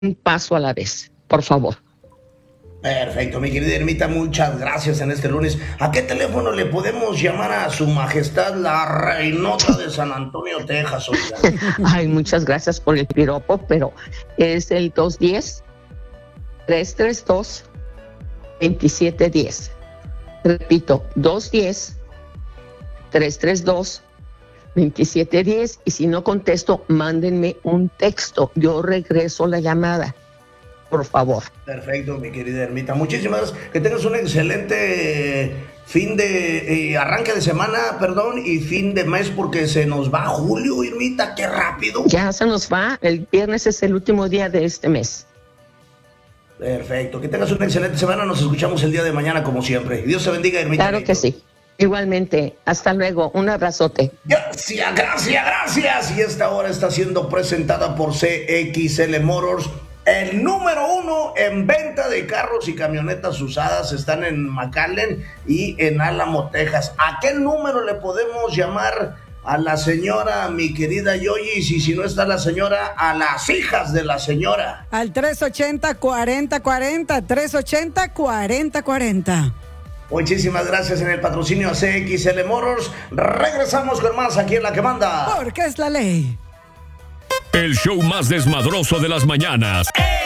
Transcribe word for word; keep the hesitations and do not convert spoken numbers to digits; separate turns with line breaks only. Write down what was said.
un paso a la vez, por favor.
Perfecto, mi querida Ermita, muchas gracias en este lunes. ¿A qué teléfono le podemos llamar a su majestad la reinota de San Antonio, Texas, oiga?
Ay, muchas gracias por el piropo, pero es el dos uno cero, tres tres dos, dos siete uno cero. Repito, dos uno cero, tres tres dos, dos siete uno cero, y si no contesto, mándenme un texto. Yo regreso la llamada, por favor.
Perfecto, mi querida Ermita. Muchísimas gracias. Que tengas un excelente fin de... Eh, arranque de semana, perdón, y fin de mes, porque se nos va julio, Ermita. ¡Qué rápido!
Ya se nos va. El viernes es el último día de este mes.
Perfecto. Que tengas una excelente semana. Nos escuchamos el día de mañana, como siempre. Dios te bendiga, Ermita.
Claro que sí. Igualmente. Hasta luego. Un abrazote.
Gracias, gracias, gracias. Y esta hora está siendo presentada por C X L Motors. El número uno en venta de carros y camionetas usadas. Están en McAllen y en Álamo, Texas. ¿A qué número le podemos llamar a la señora, mi querida Yoyi? Y si no está la señora, a las hijas de la señora.
Al tres ochenta, cuarenta cuarenta, tres ochenta, cuarenta cuarenta.
Muchísimas gracias en el patrocinio a C X L Motors. Regresamos con más aquí en La que Manda.
Porque es la ley.
El show más desmadroso de las mañanas.